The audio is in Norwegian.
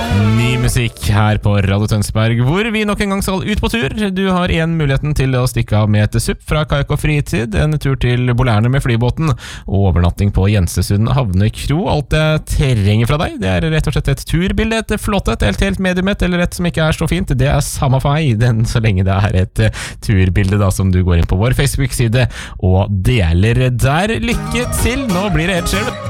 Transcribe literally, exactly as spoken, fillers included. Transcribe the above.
Ny musikk her på Radio Tønsberg, hvor vi nok en gang skal ut på tur. Du har igjen muligheten til å stikke av med et supp fra Kayak og Fritid, en tur til Bolærne med flybåten, og overnatting på Jensesund Havnekro. Alt jeg trenger fra deg, det er rett og slett et turbilde, et flott et, helt helt mediumet, eller et som ikke er så fint. Det er samme for meg, den, så lenge det er et turbilde da, som du går inn på vår Facebook-side og deler der. Lykke til, nå blir det helt skjønt.